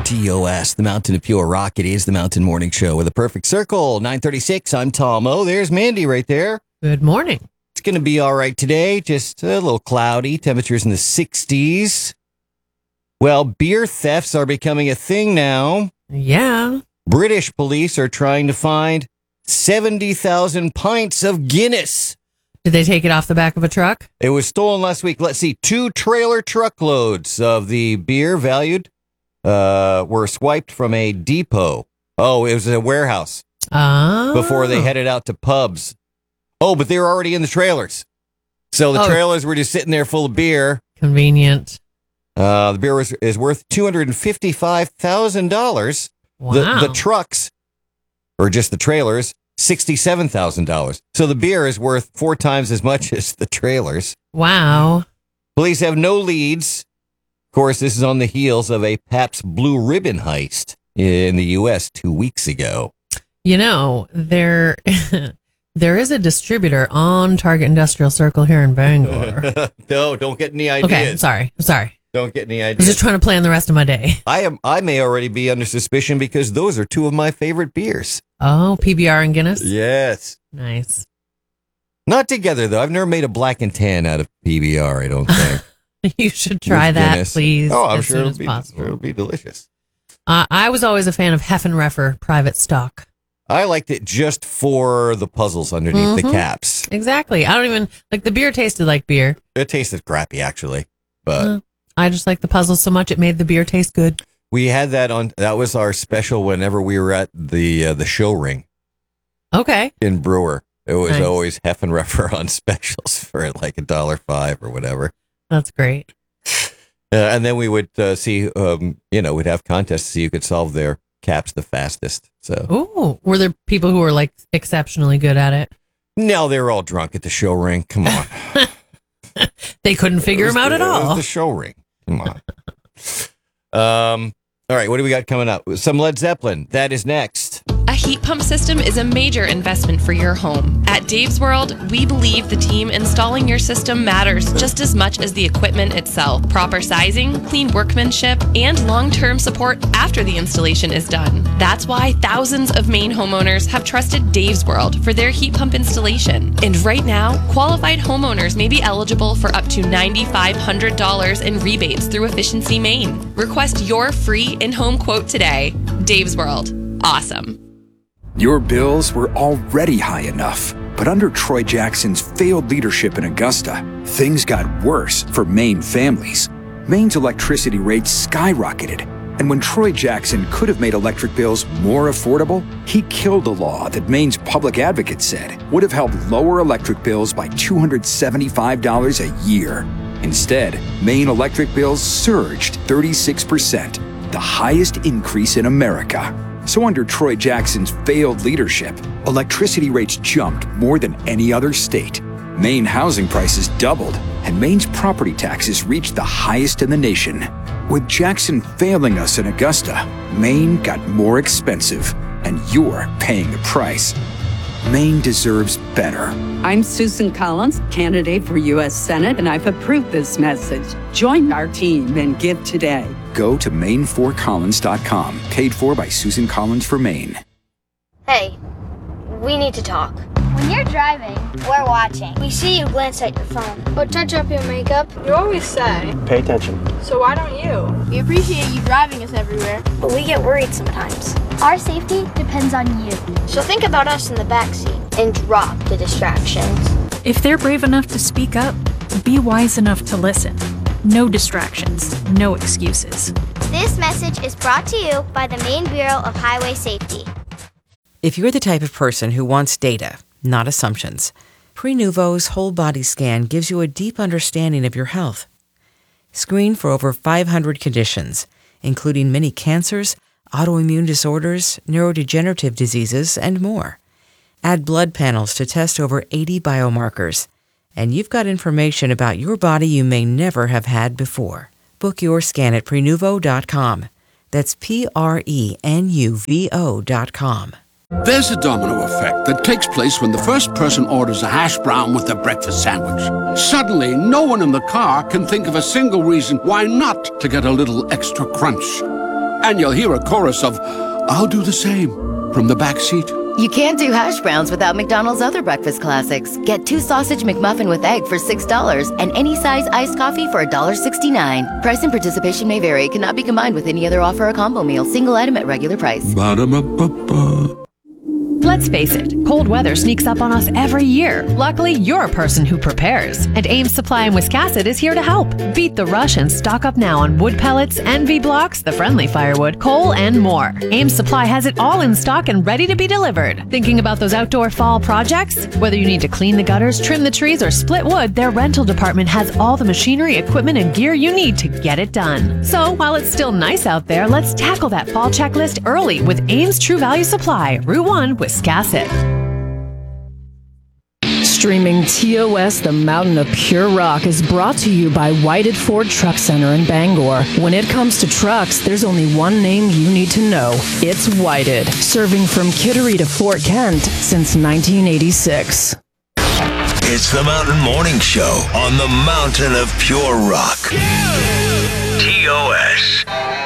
WRTOS, the Mountain of Pure Rock. It is the Mountain Morning Show with a perfect circle. 9:36. I'm Tom O. There's Mandy right there. Good morning. It's going to be all right today. Just a little cloudy. Temperatures in the 60s. Well, beer thefts are becoming a thing now. Yeah. British police are trying to find 70,000 pints of Guinness. Did they take it off the back of a truck? It was stolen last week. Let's see. 2 trailer truckloads of the beer valued were swiped from a depot. Oh, it was a warehouse. Before they headed out to pubs. Oh, but they were already in the trailers. So the trailers were just sitting there full of beer. Convenient. The beer is worth $255,000. Wow. The trucks, or just the trailers, $67,000. So the beer is worth 4 times as much as the trailers. Wow. Police have no leads. Of course, this is on the heels of a Pabst Blue Ribbon heist in the U.S. 2 weeks ago. You know, there is a distributor on Target Industrial Circle here in Bangor. No, don't get any ideas. Okay, I'm sorry. Don't get any I ideas. was just trying to plan the rest of my day. I may already be under suspicion because those are 2 of my favorite beers. Oh, PBR and Guinness? Yes. Nice. Not together, though. I've never made a black and tan out of PBR, I don't think. You should try With that, Guinness. please. Oh, I'm as sure soon as possible. it'll be delicious. I was always a fan of Heffenreffer private stock. I liked it just for the puzzles underneath the caps. Exactly. I don't even, like, the beer tasted like beer. It tasted crappy, actually. But I just like the puzzles so much it made the beer taste good. we had that on, that was our special whenever we were at the show ring Okay. in Brewer. It was Nice. always Heffenreffer on specials for like $1.05 or whatever. That's great. And then we would see, we'd have contests to see who could solve their caps the fastest. So Ooh. Were there people who were, like, exceptionally good at it? no, they were all drunk at the show ring. Come on. They couldn't figure them out at It all. was the show ring. Come on. All right, what do we got coming up? Some Led Zeppelin. That is next. A heat pump system is a major investment for your home. At Dave's World, we believe the team installing your system matters just as much as the equipment itself. Proper sizing, clean workmanship, and long-term support after the installation is done. That's why thousands of Maine homeowners have trusted Dave's World for their heat pump installation. And right now, qualified homeowners may be eligible for up to $9,500 in rebates through Efficiency Maine. Request your free in-home quote today. Dave's World. Awesome. Your bills were already high enough, but under Troy Jackson's failed leadership in Augusta, things got worse for Maine families. Maine's electricity rates skyrocketed, and when Troy Jackson could have made electric bills more affordable, he killed a law that Maine's public advocate said would have helped lower electric bills by $275 a year. Instead, Maine electric bills surged 36%, the highest increase in America. So under Troy Jackson's failed leadership, electricity rates jumped more than any other state. Maine housing prices doubled, and Maine's property taxes reached the highest in the nation. With Jackson failing us in Augusta, Maine got more expensive, and you're paying the price. Maine deserves better. I'm Susan Collins, candidate for U.S. Senate, and I've approved this message. Join our team and give today. Go to Maine4Collins.com, paid for by Susan Collins for Maine. Hey, we need to talk. When you're driving, We're watching. We see you glance at your phone. or touch up your makeup, You always say, Pay attention. so why don't you? we appreciate you driving us everywhere. But we get worried sometimes. Our safety depends on you. So think about us in the backseat and drop the distractions. If they're brave enough to speak up, be wise enough to listen. No distractions, no excuses. This message is brought to you by the Maine Bureau of Highway Safety. If you're the type of person who wants data, not assumptions, Prenuvo's whole body scan gives you a deep understanding of your health. Screen for over 500 conditions, including many cancers, autoimmune disorders, neurodegenerative diseases, and more. Add blood panels to test over 80 biomarkers, and you've got information about your body you may never have had before. Book your scan at Prenuvo.com. That's Prenuvo.com. There's a domino effect that takes place when the first person orders a hash brown with their breakfast sandwich. Suddenly, no one in the car can think of a single reason why not to get a little extra crunch. And you'll hear a chorus of, "I'll do the same," from the back seat. You can't do hash browns without McDonald's other breakfast classics. Get 2 sausage McMuffin with egg for $6 and any size iced coffee for $1.69. Price and participation may vary. Cannot be combined with any other offer or combo meal. Single item at regular price. Ba-da-ba-ba-ba. Let's face it, cold weather sneaks up on us every year. Luckily, you're a person who prepares. And Ames Supply in Wiscasset is here to help. Beat the rush and stock up now on wood pellets, NV blocks, the friendly firewood, coal, and more. Ames Supply has it all in stock and ready to be delivered. Thinking about those outdoor fall projects? Whether you need to clean the gutters, trim the trees, or split wood, their rental department has all the machinery, equipment, and gear you need to get it done. So while it's still nice out there, let's tackle that fall checklist early with Ames True Value Supply, Route 1, Wiscasset. Streaming TOS, the Mountain of Pure Rock, is brought to you by Whited Ford Truck Center in Bangor. When it comes to trucks, there's only one name you need to know. It's Whited, serving from Kittery to Fort Kent since 1986. It's the Mountain Morning Show on the Mountain of Pure Rock. TOS.